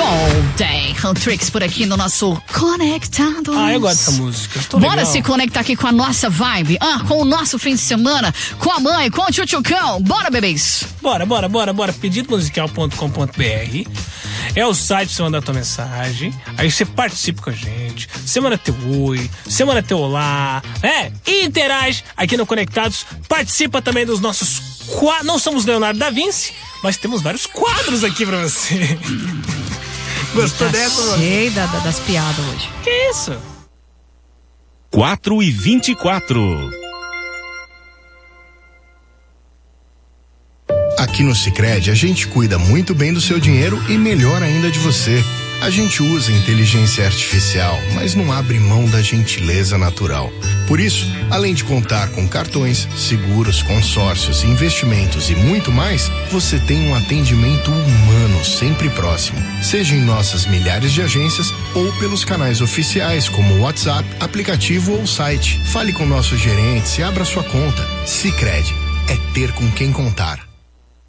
All Day Huntrix por aqui no nosso Conectados. Eu gosto dessa música. Bora legal. se conectar aqui com a nossa vibe, com o nosso fim de semana, com a mãe, com o tchutchucão. Bora, bebês. Bora. Pedidomusical.com.br é o site pra você mandar tua mensagem. Aí você participa com a gente. Você manda teu oi, você manda teu olá, e interage aqui no Conectados. Participa também dos nossos quadros. Não somos Leonardo da Vinci, mas temos vários quadros aqui pra você. Gostou dessa, mano? Cheio das piadas hoje. Que isso? 4h24. Aqui no Sicredi, a gente cuida muito bem do seu dinheiro e melhor ainda de você. A gente usa inteligência artificial, mas não abre mão da gentileza natural. Por isso, além de contar com cartões, seguros, consórcios, investimentos e muito mais, você tem um atendimento humano sempre próximo. Seja em nossas milhares de agências ou pelos canais oficiais como o WhatsApp, aplicativo ou site. Fale com nossos gerentes e abra sua conta. Sicredi é ter com quem contar.